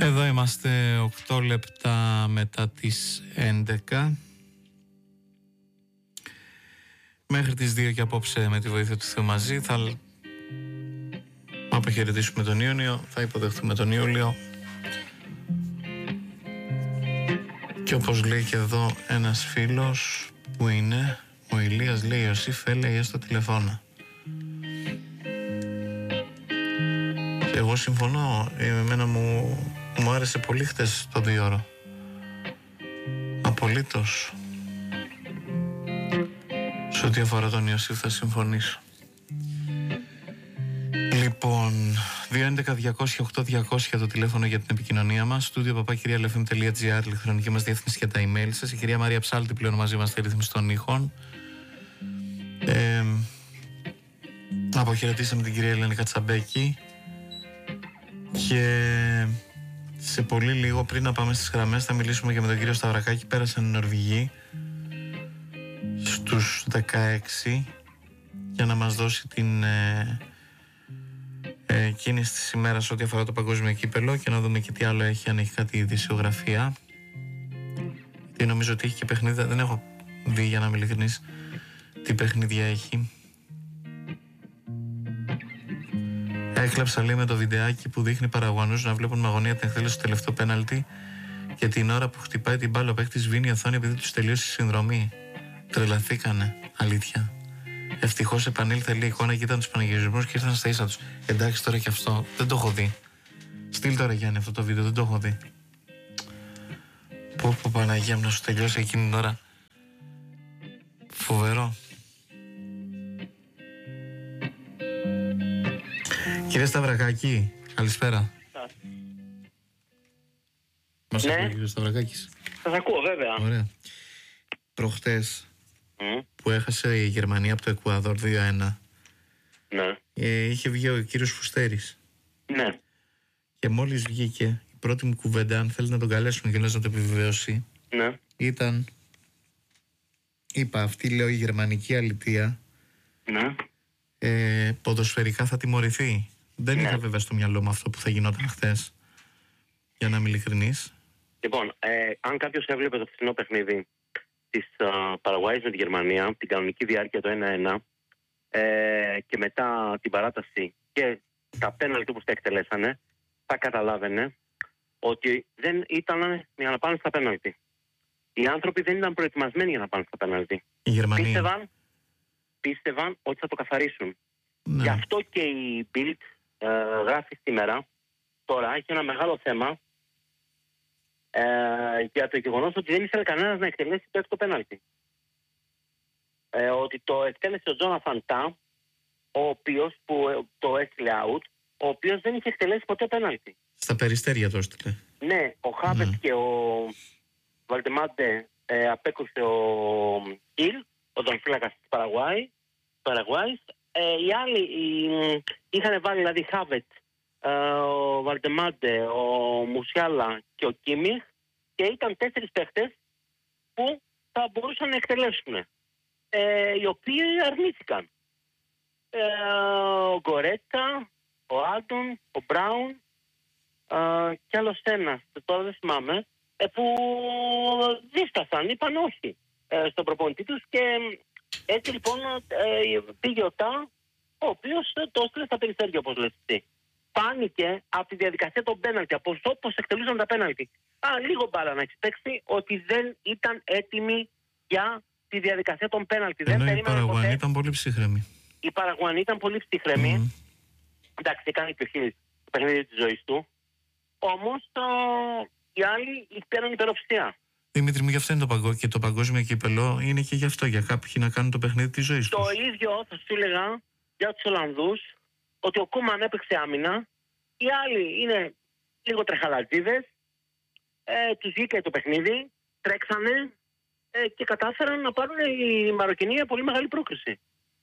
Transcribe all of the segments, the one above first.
Εδώ είμαστε 8 λεπτά μετά τις 11. Μέχρι τις 2 και απόψε με τη βοήθεια του Θεού μαζί θα αποχαιρετήσουμε τον Ιούνιο, θα υποδεχτούμε τον Ιούλιο. Και όπως λέει και εδώ ένας φίλος που είναι ο Ηλίας, λέει ο Σιφ, έλεγε στο τηλεφώνα. Εγώ συμφωνώ, εμένα μου άρεσε πολύ χτες το 2ωρο. Απολύτως. Σε ό,τι αφορά τον Ιωσήφ θα συμφωνήσω. Λοιπόν, 211-200-8200 το τηλέφωνο για την επικοινωνία μας. studio@papakirialfm.gr, ηλεκτρονική μας διεύθυνση για τα email σας. Η κυρία Μαρία Ψάλτη πλέον μαζί μας στη ρύθμιση των ήχων. Αποχαιρετήσαμε την κυρία Ελένη Κατσαμπέκη. Και σε πολύ λίγο, πριν να πάμε στις γραμμές, θα μιλήσουμε και με τον κύριο Σταυρακάκη. Πέρασαν οι Νορβηγοί στους 16 για να μας δώσει την κίνηση της ημέρας ό,τι αφορά το παγκόσμιο κύπελο και να δούμε και τι άλλο έχει, αν έχει κάτι ειδησιογραφία. Και νομίζω ότι έχει και παιχνίδια, δεν έχω δει, για να είμαι ειλικρινής, τι παιχνίδια έχει. Έκλαψα, λέει, με το βιντεάκι που δείχνει Παραγουανούς να βλέπουν με αγωνία την εκτέλεση του τελευταίου πέναλτι και την ώρα που χτυπάει την μπάλα ο παίκτης σβήνει η οθόνη επειδή τους τελείωσε η συνδρομή. Τρελαθήκανε, αλήθεια. Ευτυχώς επανήλθε, λέει, η εικόνα και ήταν τους πανηγυρισμούς και ήρθαν στα ίσα τους. Εντάξει, τώρα και αυτό δεν το έχω δει. Στείλ τώρα, Γιάννη, αυτό το βίντεο, δεν το έχω δει. Πω Παναγία μου, να σου τελειώσει εκείνη την ώρα. Φοβερό. Κύριε Σταυρακάκη, καλησπέρα. Μας ακούει ο κύριος Σταυρακάκης? Σας ακούω, βέβαια. Ωραία. Προχτές που έχασε η Γερμανία από το Εκουαδόρ 2-1, ναι, είχε βγει ο κύριος Φουστέρης. Ναι. Και μόλις βγήκε, η πρώτη μου κουβέντα, αν θέλει να τον καλέσουν και να το επιβεβαιώσει, ναι, ήταν, είπα, αυτή, λέω, η γερμανική αλητεία, ναι, ποδοσφαιρικά θα τιμωρηθεί. Δεν είχα βέβαια στο μυαλό μου αυτό που θα γινόταν χθες, για να είμαι ειλικρινής. Λοιπόν, αν κάποιος έβλεπε το φθηνό παιχνίδι της Παραγουάης με τη Γερμανία, την κανονική διάρκεια το 1-1, και μετά την παράταση και τα πέναλτι που τα εκτελέσανε, θα καταλάβαινε ότι δεν ήταν για να πάνε στα πέναλτι. Οι άνθρωποι δεν ήταν προετοιμασμένοι για να πάνε στα πέναλτι. Η Γερμανία πίστευαν ότι θα το καθαρίσουν. Ναι. Γι' αυτό και η Bild γράφει σήμερα, τώρα έχει ένα μεγάλο θέμα για το γεγονός ότι δεν ήθελε κανένας να εκτελέσει το έκτο πέναλτι. Ότι το εκτέλεσε ο Τζόναθαν Τά, ο οποίος που το έστειλε out, ο οποίος δεν είχε εκτελέσει ποτέ πέναλτι. Στα Περιστέρια το έστειλε. Ναι, ο Χάβετ και ο Βαλτεμάντε απέκρουσε ο Κιλ, ο τερματοφύλακας της Παραγουάης. Οι άλλοι είχαν βάλει, δηλαδή, Χάβετ, ο Βαλτεμάντε, ο Μουσιάλα και ο Κίμιχ, και ήταν 4 παίχτες που θα μπορούσαν να εκτελέσουν, οι οποίοι αρνήθηκαν. Ο Γκορέτα, ο Άντων, ο Μπράουν και άλλος ένας, τώρα δεν θυμάμαι, που δίστασαν, είπαν όχι στον προπονητή τους, και έτσι λοιπόν πήγε ο Τά, ο οποίος το έστειλε στα Περιστέρια, όπως λες εσύ. Φάνηκε από τη διαδικασία των πέναλτι, από όπως εκτελούσαν τα πέναλτι. Λίγο μπάλα να έχει παίξει, ότι δεν ήταν έτοιμοι για τη διαδικασία των πέναλτι. Ενώ η Παραγουανή ήταν πολύ ψύχρεμη. Η Παραγουανή ήταν πολύ ψύχρεμη. Εντάξει, έκανε και ο το παιχνίδι της ζωής του. Όμως οι άλλοι πήραν υπεροψία. Δημήτρη μου, γι' αυτό είναι το παγκόσμιο κύπελο, είναι και γι' αυτό, για κάποιοι να κάνουν το παιχνίδι της ζωής τους. Το ίδιο θα σου έλεγα για τους Ολλανδούς, ότι ο Κούμαν έπαιξε άμυνα, οι άλλοι είναι λίγο τρεχαλατζίδες, τους βγήκε το παιχνίδι, τρέξανε και κατάφεραν να πάρουν η Μαροκινή πολύ μεγάλη πρόκριση.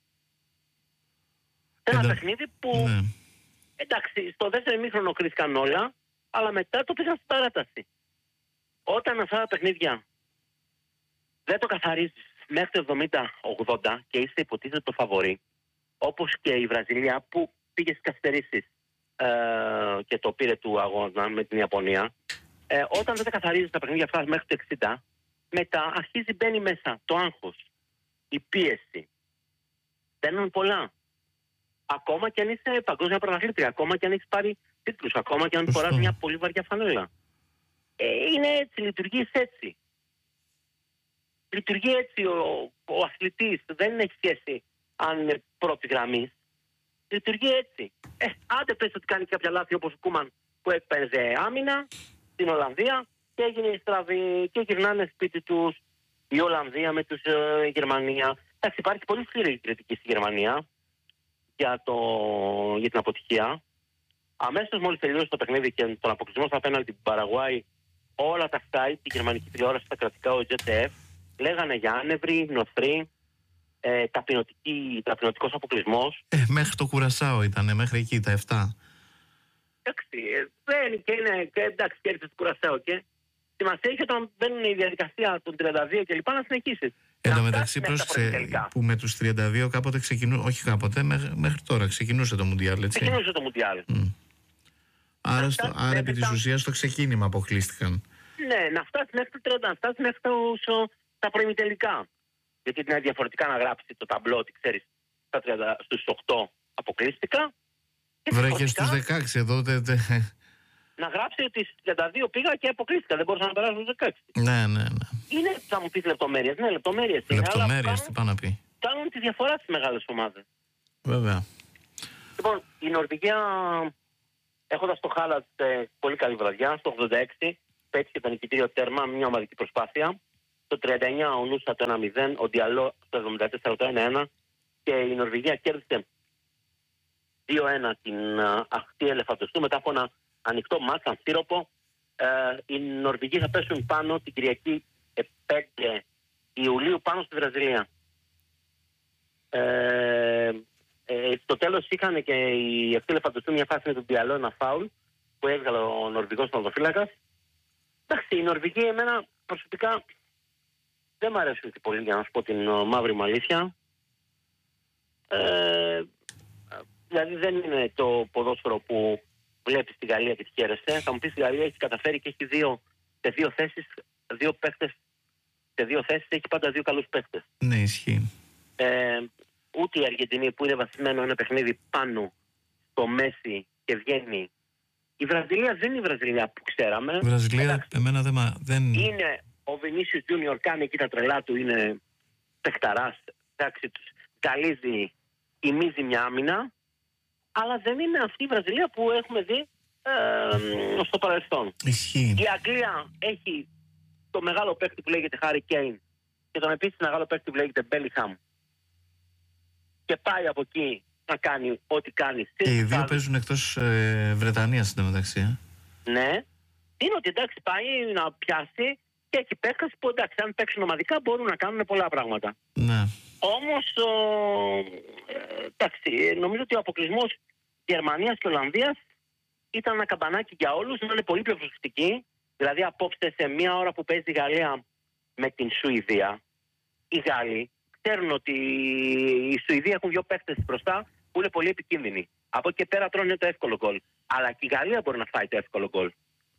Ένα παιχνίδι που, ναι, εντάξει, στο δεύτερο ημίχρονο κρίθηκαν όλα, αλλά μετά το πήγαν στην παράταση. Όταν αυτά τα παιχνίδια δεν το καθαρίζεις μέχρι το 70-80 και είσαι υποτίθεται το φαβορί, όπως και η Βραζιλία που πήγε στις καθυστερήσεις και το πήρε του αγώνα με την Ιαπωνία. Όταν δεν τα καθαρίζει τα παιχνίδια αυτά μέχρι το 60, μετά αρχίζει, μπαίνει μέσα το άγχος, η πίεση. Μπαίνουν πολλά. Ακόμα και αν είσαι παγκόσμια πρωταθλήτρια, ακόμα και αν έχεις πάρει τίτλους, ακόμα και αν φοράς μια πολύ βαριά φανέλα. Είναι έτσι, λειτουργείς έτσι. Λειτουργεί έτσι ο αθλητής. Δεν έχει σχέση αν είναι πρώτη γραμμή. Λειτουργεί έτσι. Άντε πες ότι κάνει κάποια λάθη όπως ο Κούμαν που έπαιζε άμυνα στην Ολλανδία και έγινε η στραβή και γυρνάνε σπίτι τους η Ολλανδία με τους Γερμανία. Εντάξει, υπάρχει πολύ σκληρή κριτική στη Γερμανία για την αποτυχία. Αμέσως μόλις τελειώσει το παιχνίδι και τον αποκλεισμό στα πέναλτι την Παραγουάη, όλα τα site, τη γερμανική τηλεόραση, τα κρατικά, ο ZDF, λέγανε για άνευρη, νοθρή, ταπεινωτικός αποκλεισμός. Μέχρι το Κουρασάο ήταν, μέχρι εκεί τα 7. Εντάξει, εντάξει, κέρδισε το Κουρασάο και σημασία έχει όταν μπαίνουν η διαδικασία των 32 και λοιπά να συνεχίσεις. Εν τω μεταξύ, πρόσεξε που με τους 32 κάποτε ξεκινούσε, όχι κάποτε, μέχρι τώρα ξεκινούσε το Μουντιάλ, έτσι. Ξεκινούσε το Μουντιάλ. Άρα επί της ουσίας το ξεκίνημα αποκλείστηκαν. Ναι, να φτάσει μέχρι το 30, να φτάσει μέχρι τα προημιτελικά. Γιατί είναι διαφορετικά να γράψει το ταμπλό ότι ξέρεις στους 8 αποκλείστηκα. Βρε και στους 16 εδώ. Να γράψει ότι στις 32 πήγα και αποκλείστηκα. Δεν μπορούσα να περάσω στους 16. Ναι. Είναι, θα μου πεις λεπτομέρειες. Ναι, λεπτομέρειες. Λεπτομέρειες, τι πάνε να πει. Κάνουν τη διαφορά στις μεγάλες ομάδες. Βέβαια. Λοιπόν, η Νορβηγία, έχοντας το Χάλατ πολύ καλή βραδιά, στο 86 πέτυχε το νικητήριο τέρμα, μια ομαδική προσπάθεια. Το 39 ο Νούσα το 1-0, ο Διαλό το 74 το 1-1 και η Νορβηγία κέρδισε 2-1 την αχτή Ελεφαντοστού μετά από ένα ανοιχτό μάτς, αμφίροπο. Οι Νορβηγοί θα πέσουν πάνω την Κυριακή 5 Ιουλίου πάνω στη Βραζιλία. Στο τέλος είχαν και οι αχτή Ελεφαντοστού μια φάση με τον Διαλό, ένα φάουλ που έβγαλε ο Νορβηγός τερματοφύλακας. Εντάξει, οι Νορβηγοί εμένα προσωπικά δεν μου αρέσουν και πολύ, για να σου πω την μαύρη μου αλήθεια. Δηλαδή δεν είναι το ποδόσφαιρο που βλέπεις στη Γαλλία και τη χαίρεσαι. Θα μου πεις, η Γαλλία έχει καταφέρει και έχει σε δύο θέσεις έχει πάντα δύο καλούς παίχτες. Ναι, ισχύει. Ούτε η Αργεντινή που είναι βασισμένο ένα παιχνίδι πάνω στο Μέση και βγαίνει. Η Βραζιλία δεν είναι η Βραζιλία που ξέραμε. Η Βραζιλία εμένα δεν... Είναι ο Βινίσιος Τζούνιορ, κάνει εκεί τα τρελά του, είναι παιχταράς. Εντάξει, τους καλύζει, ημίζει μια άμυνα. Αλλά δεν είναι αυτή η Βραζιλία που έχουμε δει στο παρελθόν. Ισχύει. Η Αγγλία έχει το μεγάλο παίκτη που λέγεται Χάρι Κέιν και τον επίσης μεγάλο παίκτη που λέγεται Μπέλιγχαμ. Και πάει από εκεί να κάνει ό,τι κάνει. Και οι δύο παίζουν εκτός Βρετανίας στην μεταξύ. Ναι. Είναι ότι εντάξει πάει να πιάσει και έχει παίκτες που εντάξει αν παίξουν ομαδικά μπορούν να κάνουν πολλά πράγματα. Ναι. Όμως εντάξει, νομίζω ότι ο αποκλεισμός Γερμανίας και Ολλανδίας ήταν ένα καμπανάκι για όλους, να είναι πολύ πιο προσεκτικοί. Δηλαδή απόψε σε μια ώρα που παίζει η Γαλλία με την Σουηδία, οι Γάλλοι ξέρουν ότι οι Σουηδοί έχουν δύο παίκτες μπροστά που είναι πολύ επικίνδυνοι. Από εκεί και πέρα τρώνε το εύκολο γκολ. Αλλά και η Γαλλία μπορεί να φάει το εύκολο γκολ.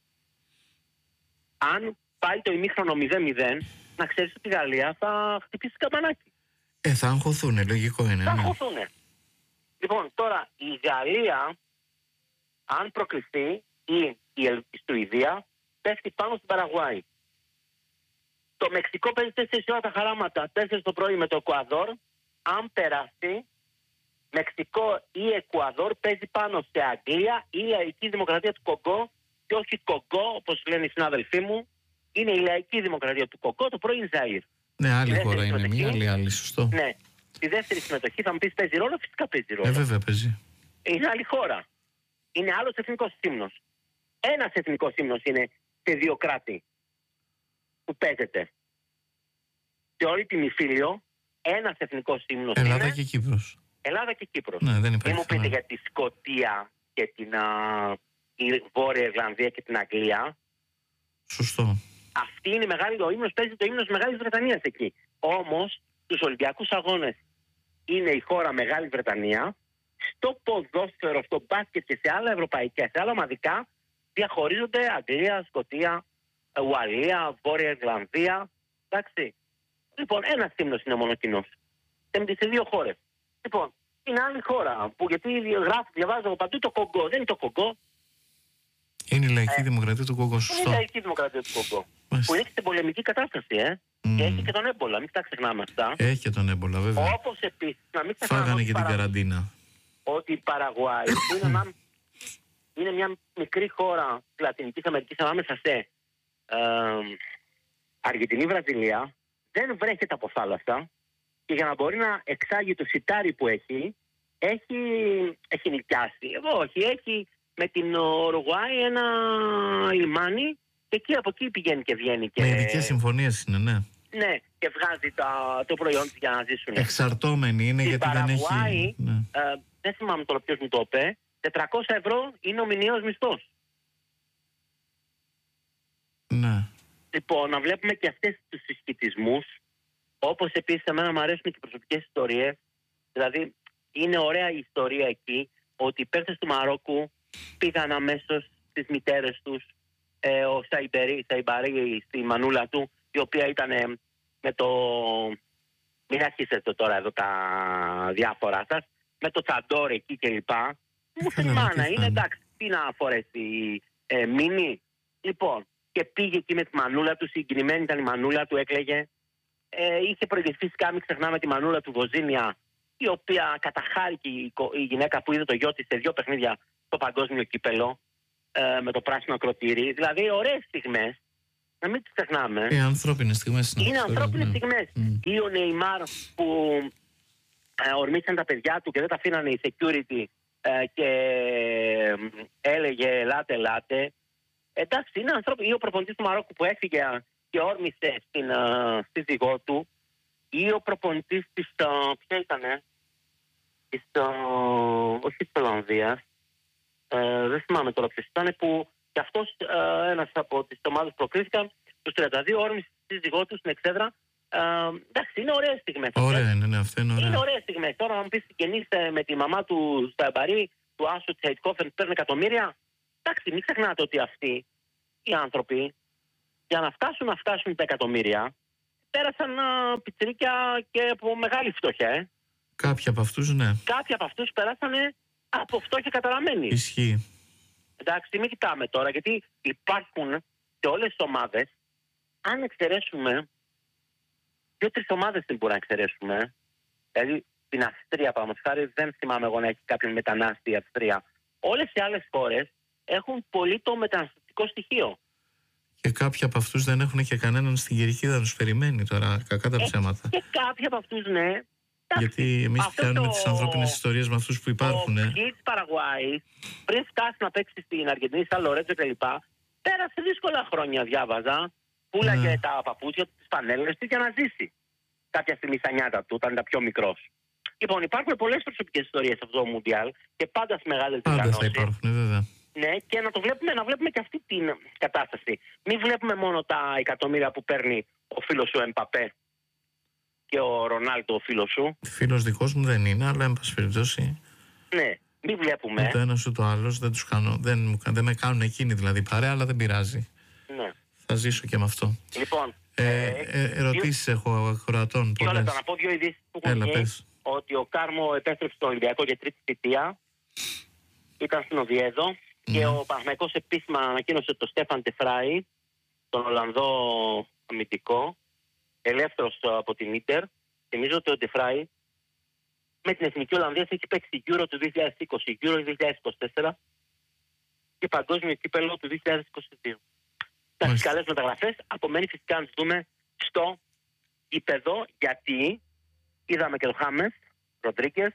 Αν πάει το ημίχρονο 0-0, να ξέρεις ότι η Γαλλία θα χτυπήσει καμπανάκι. Θα αγχωθούν, λογικό είναι. Θα αγχωθούν. Λοιπόν, τώρα η Γαλλία, αν προκληθεί ή η Σουηδία, πέφτει πάνω στην Παραγουάη. Το Μεξικό παίζει 4 ώρα τα χαράματα, 4 το πρωί με το Εκουαδόρ. Αν περάσει, Μεξικό ή Εκουαδόρ παίζει πάνω σε Αγγλία ή Λαϊκή Δημοκρατία του Κογκό. Και όχι Κογκό, όπως λένε οι συνάδελφοί μου, είναι η Λαϊκή Δημοκρατία του Κογκό, το πρωί Ζαΐρ. Ναι, άλλη χώρα είναι μία, άλλη, σωστό. Ναι. Στη δεύτερη συμμετοχή θα μου πεις παίζει ρόλο, φυσικά παίζει ρόλο. Βέβαια παίζει. Είναι άλλη χώρα. Είναι άλλος εθνικός ύμνος. Ένας εθνικός ύμνος είναι σε δύο κράτη που παίζεται. Σε όλη την Ιφίλιο, ένας εθνικός ύμνος είναι... Ελλάδα και Κύπρος. Ελλάδα και Κύπρος. Ναι, δεν μην μου πείτε για τη Σκωτία και την η Βόρεια Ιρλανδία και την Αγγλία. Σωστό. Αυτή είναι μεγάλη, ο ύμνος παίζει το ύμνος Μεγάλης Βρετανίας εκεί. Όμως, στους Ολυμπιακούς Αγώνες είναι η χώρα Μεγάλη Βρετανία, στο ποδόσφαιρο, στο μπάσκετ και σε άλλα ευρωπαϊκά, σε άλλα ομαδικά, διαχωρίζονται Αγγλία, Σκωτία, Ουαλία, Βόρεια Ιρλανδία. Εντάξει. Λοιπόν, ένας ύμνος είναι μόνο κοινός. Σε 2 χώρες. Λοιπόν, είναι άλλη χώρα που, γιατί διαβάζω παντού το Κογκό. Δεν είναι το Κογκό. Είναι η Λαϊκή Δημοκρατία του Κογκό. Σωστό. Είναι η Λαϊκή Δημοκρατία του Κογκό. Που είναι στην πολεμική κατάσταση, Και έχει και τον έμπολα, μην τα ξεχνάμε αυτά. Έχει και τον έμπολα, βέβαια. Όπως επίσης, να μην ξεχνάμε. Φάγανε και την καραντίνα. Ότι η Παραγουάη είναι μια μικρή χώρα της Λατινικής Αμερικής ανάμεσα σε Αργεντινή, Βραζιλία, δεν βρέχεται από θάλασσα και για να μπορεί να εξάγει το σιτάρι που έχει νοικιάσει. Όχι, έχει με την Ουρουγουάη ένα λιμάνι και εκεί από εκεί πηγαίνει και βγαίνει. Με ειδικές συμφωνίες είναι, ναι. Ναι, και βγάζει το προϊόν της για να ζήσουν. Εξαρτώμενοι είναι, γιατί δεν έχει... Δεν θυμάμαι τώρα ποιος μου το είπε, 400 ευρώ είναι ο μηνιαίος μισθός. Ναι. Λοιπόν, να βλέπουμε και αυτές τους συσχετισμούς, όπως επίσης εμένα μου αρέσουν και οι προσωπικές ιστορίες. Δηλαδή, είναι ωραία η ιστορία εκεί, ότι οι παίκτες του Μαρόκου πήγαν αμέσως στις μητέρες τους, ο Σαϊμπαρί στη μανούλα του, η οποία ήταν με το... Μην αρχίσετε τώρα εδώ τα διάφορα σας, με το τσαντόρ εκεί κλπ. Μουσουλμάνα είναι, εντάξει, τι να φορέσει μίνι. Λοιπόν, και πήγε εκεί με τη μανούλα του, συγκινημένη ήταν η μανούλα του, έκλαιγε. Είχε προηγηθεί φυσικά, μην ξεχνάμε τη μανούλα του Βοζίνια, η οποία καταχάρηκε η γυναίκα που είδε το γιο της σε 2 παιχνίδια στο παγκόσμιο κύπελο, με το πράσινο ακροτήρι. Δηλαδή, ωραίες στιγμές, να μην τις ξεχνάμε. Είναι ανθρώπινες στιγμές. Είναι ανθρώπινες στιγμές. Ή ο Νεϊμάρ που ορμήσαν τα παιδιά του και δεν τα αφήνανε οι security και έλεγε ελάτε. Εντάξει, είναι ανθρώπινο. Ή ο προπονητής του Μαρόκου που έφυγε και όρμησε στη σύζυγό του. Ή ο προπονητής της, ποια ήτανε, όχι της Ολλανδίας, δεν θυμάμαι τώρα ποιος ήταν, που και αυτός ένας από τις ομάδες που προκρίθηκαν, τους 32 όρμησε στη σύζυγό του στην εξέδρα. Εντάξει, είναι ωραίες στιγμές. Ωραία, ναι, αυτό είναι ωραία. Είναι ωραίες στιγμές. Τώρα, αν μου πεις συγγενείστε με τη μαμά του Σταμπαρί, του Άσου Τσέιτκοφεν, που παίρνουν εκατομμύρια, εντάξει, μην ξεχνάτε ότι αυτοί οι άνθρωποι, για να φτάσουν τα εκατομμύρια, πέρασαν πιτσιρίκια και από μεγάλη φτώχεια, Κάποιοι από αυτούς, ναι. Κάποιοι από αυτούς πέρασαν από φτώχεια καταραμένη. Ισχύει. Εντάξει, μην κοιτάμε τώρα, γιατί υπάρχουν σε όλες τις ομάδες, αν εξαιρέσουμε 2-3 ομάδες δεν μπορούμε να εξαιρέσουμε. Δηλαδή την Αυστρία, παραδείγματος χάρη, δεν θυμάμαι εγώ να έχει κάποιον μετανάστη η Αυστρία. Όλες οι άλλες χώρες έχουν πολύ το μεταναστευτικό στοιχείο. Και κάποιοι από αυτούς δεν έχουν και κανέναν στην κηρυχίδα να τους περιμένει τώρα, κακά τα ψέματα. Και κάποιοι από αυτούς, ναι. Γιατί εμείς πιάνουμε τις ανθρώπινες ιστορίες με αυτούς που υπάρχουν. Ο Γκί της Παραγουάης, πριν φτάσει να παίξει στην Αργεντινή, Σαν Λορέτζο κλπ., πέρασε δύσκολα χρόνια, διάβαζα. Πούλαγε τα παπούτσια του, τις πανέλες του για να ζήσει. Κάποια στιγμή στα νιάτα του, όταν ήταν πιο μικρός. Λοιπόν, υπάρχουν πολλές προσωπικές ιστορίες σε αυτό το Μουντιάλ και πάντα στις μεγάλες διοργανώσεις. Πάντα θα υπάρχουν, βέβαια. Ναι, και να βλέπουμε και αυτή την κατάσταση. Μην βλέπουμε μόνο τα εκατομμύρια που παίρνει ο φίλος σου Εμπαπέ και ο Ρονάλντο, ο φίλος σου. Φίλος δικός μου δεν είναι, αλλά εν πάση περιπτώσει. Ναι, μην βλέπουμε. Ούτε ένας ούτε ο άλλος δεν τους κάνω. Δεν με κάνουν εκείνοι δηλαδή παρέα, αλλά δεν πειράζει. Ναι. Θα ζήσω και με αυτό. Λοιπόν. Ερωτήσεις έχω ακροατών. Και όλα να πω 2 ειδήσεις που έχουν γίνει. Ότι ο Κάρμο επέστρεψε στο Ολυμπιακό για 3η θητεία. Ήταν στην Οβιέδο. Και ο Παναθηναϊκός επίσημα ανακοίνωσε το Στέφαν Τεφράι, τον Ολλανδό αμυντικό, ελεύθερος από την Ίντερ. Θυμίζω ότι ο Τεφράι με την Εθνική Ολλανδία έχει παίξει Euro του 2020, Euro του 2024 και παγκόσμιο κύπελλο του 2022. Τα καλές μεταγραφές. Απομένει φυσικά να τις δούμε στο γήπεδο, γιατί είδαμε και το Χάμες Ροντρίγκες,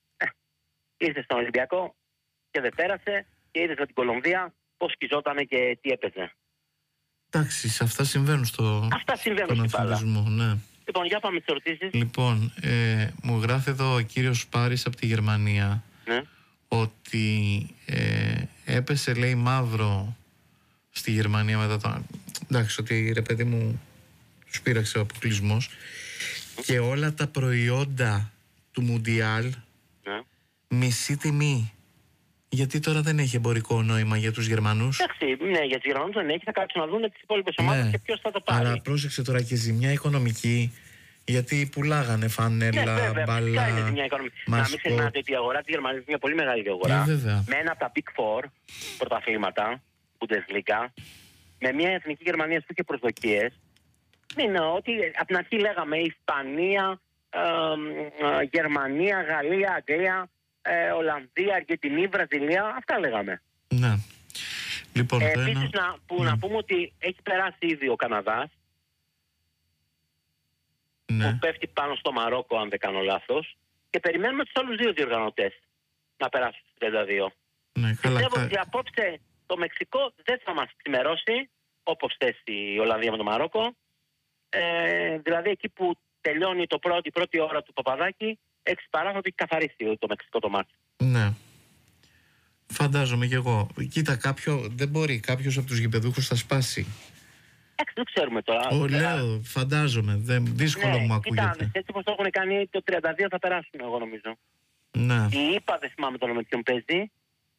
ήρθε στον Ολυμπιακό και δεν πέρασε, και είδες με την Κολομβία πώς σκιζότανε και τι έπαιζε. Εντάξει, σε αυτά συμβαίνουν στον αθλητισμό, ναι. Λοιπόν, για πάμε τις ερωτήσεις. Λοιπόν, μου γράφει εδώ ο κύριος Πάρης από τη Γερμανία, ναι, ότι έπεσε, λέει, μαύρο στη Γερμανία μετά το... Εντάξει, ότι ρε παιδί μου τους πείραξε ο αποκλεισμός και όλα τα προϊόντα του Μουντιάλ Μισή τιμή. Γιατί τώρα δεν έχει εμπορικό νόημα για τους Γερμανούς. Εντάξει, ναι, για τους Γερμανούς δεν έχει. Θα κάτσουν να δουν τις υπόλοιπες ομάδες και ποιος θα το πάρει. Αλλά πρόσεξε τώρα και ζημιά οικονομική. Γιατί πουλάγανε φανέλα, μπαλά, είναι ζημιά οικονομική. Να μην ξεχνάτε ότι η αγορά της Γερμανίας είναι μια πολύ μεγάλη αγορά. Με ένα από τα Big Four πρωταθλήματα, Bundesliga, με μια εθνική Γερμανία που είχε προσδοκίες. Είναι ότι από την αρχή λέγαμε Ισπανία, Γερμανία, Γαλλία, Αγγλία, Ολλανδία, Αργεντινή, Βραζιλία. Αυτά λέγαμε. Ναι. Λοιπόν, επίσης να πούμε ότι έχει περάσει ήδη ο Καναδάς. Ναι. Που πέφτει πάνω στο Μαρόκο, αν δεν κάνω λάθος, και περιμένουμε τους άλλους δύο διοργανωτές να περάσουν στις 32. Ναι, πιστεύω ότι απόψε το Μεξικό δεν θα μας ξημερώσει, όπως θες η Ολλανδία με το Μαρόκο. Δηλαδή εκεί που τελειώνει η πρώτη ώρα του Παπαδάκη, 6 παρά θα το έχει καθαρίσει το Μεξικό το μάτι. Ναι. Φαντάζομαι κι εγώ. Κοίτα, δεν μπορεί κάποιος από τους γηπεδούχους θα σπάσει. Δεν ξέρουμε τώρα. Λέω, φαντάζομαι. Δύσκολο μου ακούγεται. Κοίτα, έτσι όπως το έχουν κάνει, το 32 θα περάσουν, εγώ νομίζω. Ναι. Η ΙΠΑ δεν θυμάμαι τον με ποιον παίζει.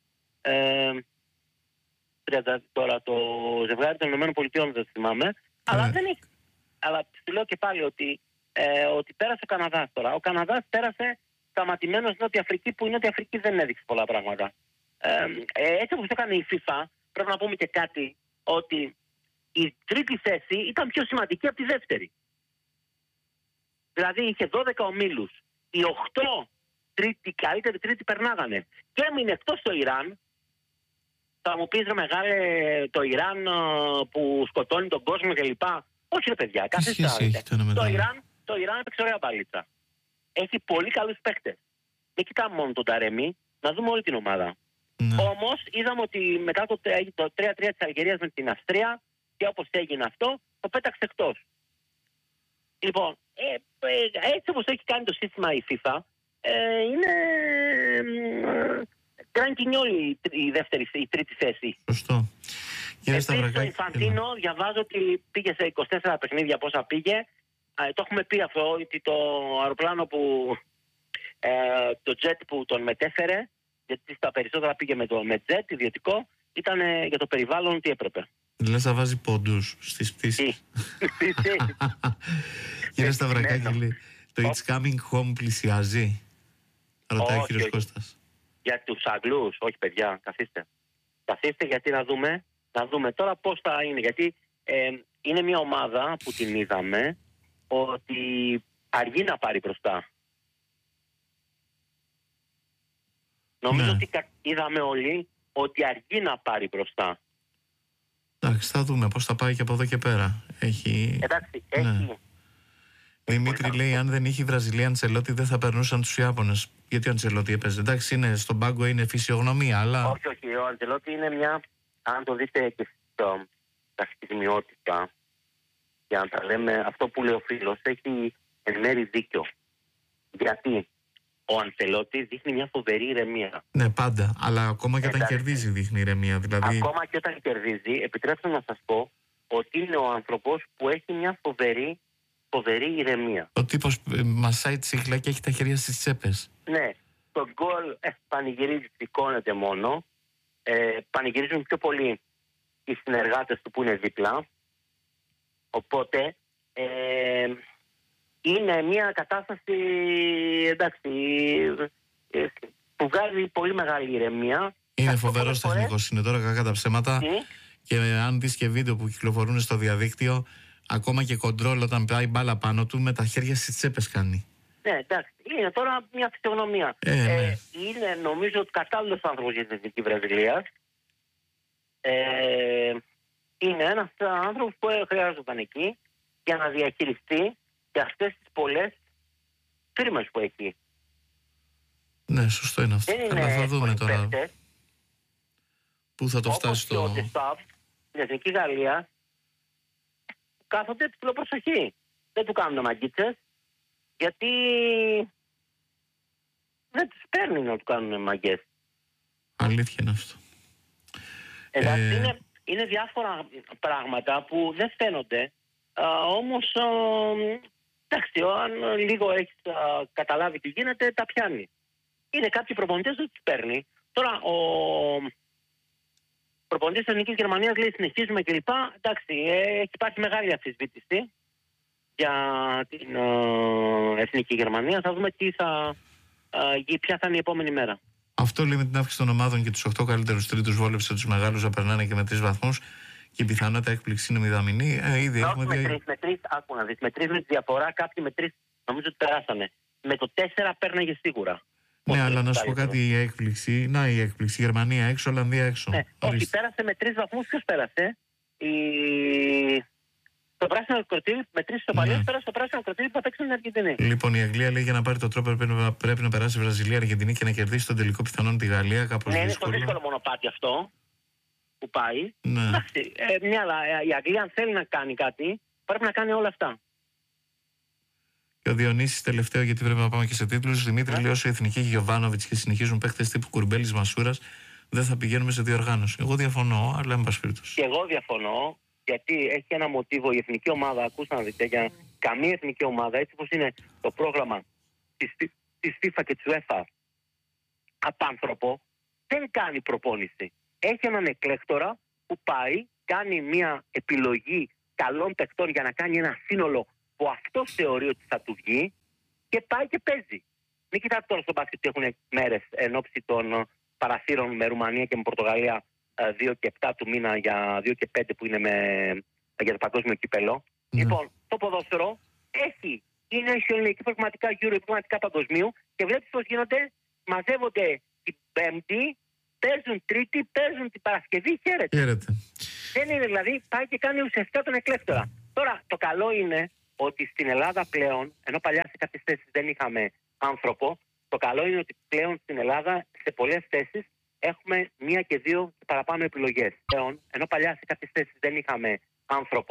Τώρα το ζευγάρι των ΗΠΑ δεν θυμάμαι. Αλλά δεν έχει. Αλλά σου λέω και πάλι ότι πέρασε ο Καναδάς τώρα. Ο Καναδάς πέρασε σταματημένος Νότια Αφρική, που η Νότια Αφρική δεν έδειξε πολλά πράγματα. Έτσι όπως το έκανε η FIFA, πρέπει να πούμε και κάτι, ότι η τρίτη θέση ήταν πιο σημαντική από τη δεύτερη. Δηλαδή είχε 12 ομίλους. Οι 8 καλύτεροι τρίτη περνάγανε. Και έμεινε εκτός το Ιράν. Θα μου πεις, ρε μεγάλε, το Ιράν που σκοτώνει τον κόσμο κλπ. Όχι ρε παιδιά, καθίστε. Το Ιράν έπαιξε ωραία μπαλίτσα. Έχει πολύ καλούς παίκτες. Δεν κοιτάμε μόνο τον Ταρέμι, να δούμε όλη την ομάδα. Ναι. Όμως είδαμε ότι μετά το 3-3 της Αλγερίας με την Αυστρία, και όπως έγινε αυτό, το πέταξε εκτός. Λοιπόν, έτσι όπως έχει κάνει το σύστημα η FIFA, είναι γκρανκινιόλη η τρίτη θέση. Σωστό. Επίσης το Ινφαντίνο διαβάζω ότι πήγε σε 24 παιχνίδια πόσα πήγε. Το έχουμε πει αυτό, ότι το αεροπλάνο το jet που τον μετέφερε, γιατί στα περισσότερα πήγε με jet ιδιωτικό, ήταν για το περιβάλλον ότι έπρεπε. Λες να βάζει πόντους στις πτήσεις. Κύριε Σταυρακάκη, λέει, το It's Coming Home πλησιάζει? Ρωτάει ο κύριος Κώστας. Για τους Αγγλούς, όχι παιδιά, καθίστε. Καθίστε γιατί να δούμε τώρα πώς θα είναι. Γιατί είναι μια ομάδα που την είδαμε ότι αργεί να πάρει μπροστά. Νομίζω ότι είδαμε όλοι ότι αργεί να πάρει μπροστά. Εντάξει, θα δούμε πώς θα πάει και από εδώ και πέρα. Εντάξει, έχει. Δημήτρη λέει, αν δεν είχε η Βραζιλία Αντσελότη δεν θα περνούσαν τους Ιάπωνες. Γιατί ο Αντσελότη έπαιζε? Εντάξει, στον πάγκο είναι φυσιογνωμία, αλλά... Όχι, ο Αντσελότη είναι μια... Αν το δείτε και στα στιγμιότητα, για να τα λέμε, αυτό που λέει ο φίλος έχει εν μέρει δίκιο. Γιατί ο Αντσελότη δείχνει μια φοβερή ηρεμία. Ναι, πάντα. Αλλά ακόμα και όταν κερδίζει δείχνει ηρεμία. Δηλαδή... Ακόμα και όταν κερδίζει, επιτρέψτε να σας πω ότι είναι ο άνθρωπος που έχει μια φοβερή ηρεμία. Ο τύπος μασάει τσίχλα και έχει τα χέρια στις τσέπες. Ναι. Το γκολ πανηγυρίζει, σηκώνεται μόνο. Πανηγυρίζουν πιο πολύ οι συνεργάτες του που είναι δίπλα. Οπότε είναι μια κατάσταση, εντάξει, που βγάζει πολύ μεγάλη ηρεμία. Είναι φοβερός τεχνικός, είναι τώρα κακά τα ψέματα. Και αν δεις και βίντεο που κυκλοφορούν στο διαδίκτυο, ακόμα και κοντρόλ όταν πάει μπάλα πάνω του, με τα χέρια στις τσέπες κάνει. Ναι, εντάξει, είναι τώρα μια φυσιογνωμία. Ναι. Είναι νομίζω ότι κατάλληλος άνθρωπος για την Εθνική Βραζιλίας. Είναι ένας άνθρωπος που χρειάζονταν εκεί για να διαχειριστεί και αυτές τις πολλές φίρμες που έχει. Ναι, σωστό είναι αυτό. Αλλά θα δούμε τώρα πού θα το φτάσει το... Όπως και ο Ντεστάφ στην Εθνική Γαλλία κάθονται ψηλό προσοχή. Δεν του κάνουν μαγκίτσες, γιατί δεν τους παίρνει να του κάνουν μαγκές. Αλήθεια είναι αυτό. Εντάξει, είναι διάφορα πράγματα που δεν φαίνονται, όμως εντάξει, αν λίγο έχεις καταλάβει τι γίνεται, τα πιάνει. Είναι κάποιοι προπονητές που τους παίρνει. Τώρα ο προπονητής της Εθνικής Γερμανίας λέει συνεχίζουμε κλπ. Εντάξει, έχει υπάρξει μεγάλη αμφισβήτηση για την Εθνική Γερμανία. Θα δούμε ποια θα είναι η επόμενη μέρα. Αυτό λέει με την αύξηση των ομάδων και τους 8 καλύτερους τρίτους βόλεψε τους μεγάλους να περνάνε και με 3 βαθμούς και η πιθανότητα έκπληξη είναι μηδαμινή. Ήδη έχουμε με τρεις, άκου να δεις, με 3 με τη διαφορά, κάποιοι με 3 νομίζω ότι περάσανε. Με το 4 πέρναγε σίγουρα. Ναι, αλλά να σου πω κάτι, η έκπληξη. Να, η έκπληξη. Γερμανία έξω, Ολλανδία έξω. Ναι, όχι, πέρασε με 3 βαθμούς. Ποιος πέρασε? Το πράσινο ακροτήρι με 3 ισοπαλίες πέρασε το πράσινο ακροτήρι που θα παίξει την Αργεντινή. Λοιπόν, η Αγγλία λέει για να πάρει το τρόπο πρέπει να περάσει η Βραζιλία, Αργεντινή και να κερδίσει τον τελικό πιθανόν τη Γαλλία. Κάπως ναι, δύσκολο. είναι το δύσκολο μονοπάτι αυτό που πάει. Ναι. Εντάξει, η Αγγλία αν θέλει να κάνει κάτι, πρέπει να κάνει όλα αυτά. Και ο Διονύσης τελευταίο, γιατί πρέπει να πάμε και σε τίτλους. Δημήτρη λέει: όσο η Εθνική Γιοβάνοβιτς και συνεχίζουν παίχτες τύπου Κουρμπέλης Μασούρας, δεν θα πηγαίνουμε σε διοργάνωση. Εγώ διαφωνώ, αλλά εν πάση περιπτώσει. Και εγώ διαφωνώ, γιατί έχει ένα μοτίβο η εθνική ομάδα. Ακούστε να δείτε, για καμία εθνική ομάδα, έτσι όπως είναι το πρόγραμμα της FIFA και της UEFA, απάνθρωπο, δεν κάνει προπόνηση. Έχει έναν εκλέκτορα που πάει, κάνει μια επιλογή καλών παιχτών για να κάνει ένα σύνολο που αυτό θεωρεί ότι θα του βγει και πάει και παίζει. Μην κοιτάτε τώρα στο μπάσκετ ότι έχουν μέρες εν ώψη των παραθύρων με Ρουμανία και με Πορτογαλία 2 και 7 του μήνα για 2 και 5 που είναι για το παγκόσμιο κύπελο. Λοιπόν, το ποδόσφαιρο είναι ισιολογική πραγματικά Euro, πραγματικά παγκοσμίου και βλέπεις πώς γίνονται, μαζεύονται την Πέμπτη, παίζουν Τρίτη, παίζουν την Παρασκευή, χαίρετε. Δεν είναι δηλαδή, πάει και κάνει ουσιαστικά τον εκλέκτορα. Τώρα, το καλό είναι ότι στην Ελλάδα πλέον, ενώ παλιά σε κάποιες θέσεις δεν είχαμε άνθρωπο, το καλό είναι ότι πλέον στην Ελλάδα σε πολλές θέσεις έχουμε 1 και 2 και παραπάνω επιλογές. Πλέον, ενώ παλιά σε κάποιες θέσεις δεν είχαμε άνθρωπο,